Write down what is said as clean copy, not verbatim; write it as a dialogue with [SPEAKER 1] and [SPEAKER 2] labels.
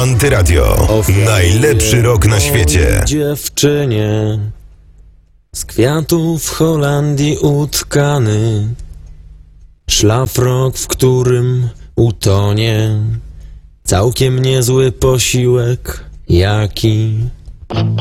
[SPEAKER 1] Antyradio. Najlepszy rok na świecie.
[SPEAKER 2] Dziewczynie z kwiatów w Holandii utkany, szlafrok, w którym utonie całkiem niezły posiłek. Jaki?